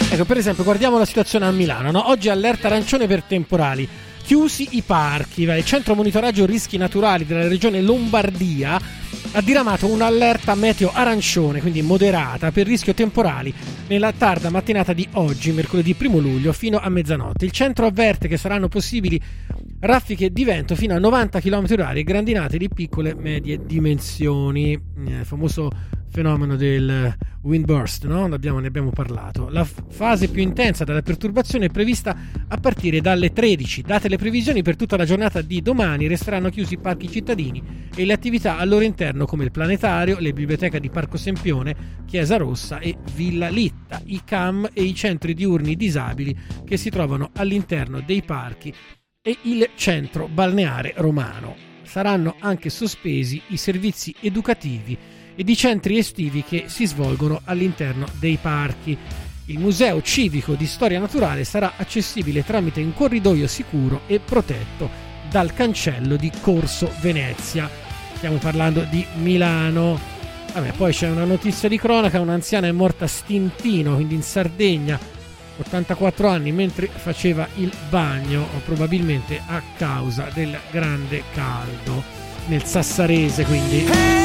Ecco, per esempio, guardiamo la situazione a Milano, no? Oggi allerta arancione per temporali. Chiusi i parchi, il centro monitoraggio rischi naturali della regione Lombardia ha diramato un'allerta meteo arancione, quindi moderata, per rischio temporali nella tarda mattinata di oggi, mercoledì 1 luglio, fino a mezzanotte. Il centro avverte che saranno possibili raffiche di vento fino a 90 km/h e grandinate di piccole e medie dimensioni. Il famoso fenomeno del windburst, no? Ne abbiamo parlato. La fase più intensa della perturbazione è prevista a partire dalle 13. Date le previsioni, per tutta la giornata di domani resteranno chiusi i parchi cittadini e le attività al loro interno come il planetario, le biblioteche di Parco Sempione, Chiesa Rossa e Villa Litta, i CAM e i centri diurni disabili che si trovano all'interno dei parchi e il centro balneare romano. Saranno anche sospesi i servizi educativi ed i centri estivi che si svolgono all'interno dei parchi. Il Museo Civico di Storia Naturale sarà accessibile tramite un corridoio sicuro e protetto dal cancello di Corso Venezia. Stiamo parlando di Milano. Poi c'è una notizia di cronaca: un'anziana è morta a Stintino, quindi in Sardegna, 84 anni, mentre faceva il bagno, probabilmente a causa del grande caldo, nel Sassarese, quindi.